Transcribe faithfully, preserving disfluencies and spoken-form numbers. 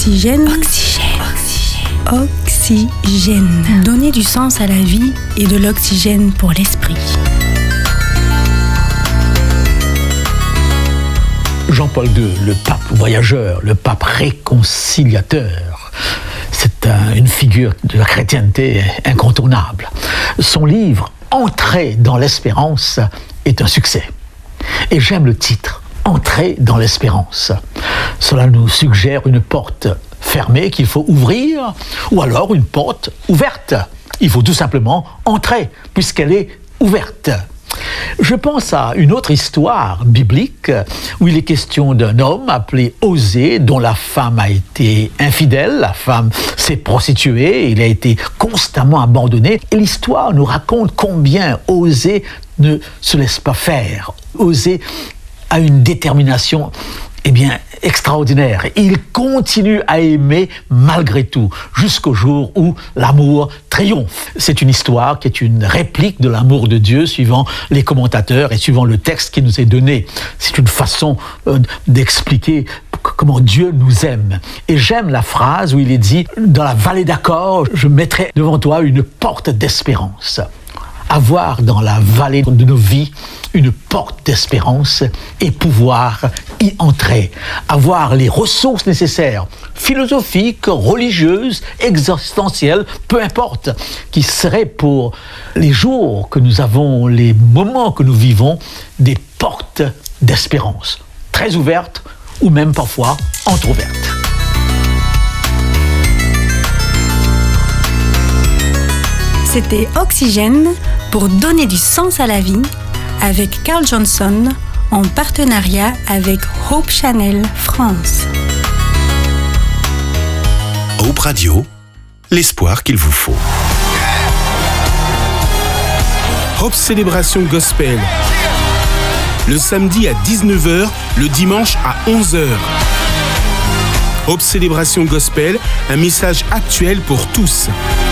Oxygène. Oxygène. Oxygène. Oxygène. Donner du sens à la vie et de l'oxygène pour l'esprit. Jean-Paul deux, le pape voyageur, le pape réconciliateur, c'est un, une figure de la chrétienté incontournable. Son livre « Entrer dans l'espérance » est un succès. Et j'aime le titre « Entrer dans l'espérance ». Cela nous suggère une porte fermée qu'il faut ouvrir, ou alors une porte ouverte. Il faut tout simplement entrer, puisqu'elle est ouverte. Je pense à une autre histoire biblique où il est question d'un homme appelé Osée dont la femme a été infidèle, la femme s'est prostituée, il a été constamment abandonné. Et l'histoire nous raconte combien Osée ne se laisse pas faire. Osée a une détermination eh bien, extraordinaire. Il continue à aimer malgré tout, jusqu'au jour où l'amour triomphe. C'est une histoire qui est une réplique de l'amour de Dieu, suivant les commentateurs et suivant le texte qui nous est donné. C'est une façon euh, d'expliquer comment Dieu nous aime. Et j'aime la phrase où il est dit « Dans la vallée d'Achor, je mettrai devant toi une porte d'espérance ». Avoir dans la vallée de nos vies une porte d'espérance et pouvoir y entrer. Avoir les ressources nécessaires, philosophiques, religieuses, existentielles, peu importe, qui seraient pour les jours que nous avons, les moments que nous vivons, des portes d'espérance. Très ouvertes ou même parfois entrouvertes. C'était Oxygène pour donner du sens à la vie avec Carl Johnson en partenariat avec Hope Channel France. Hope Radio, l'espoir qu'il vous faut. Hope Célébration Gospel. Le samedi à dix-neuf heures, le dimanche à onze heures. Hope Célébration Gospel, un message actuel pour tous.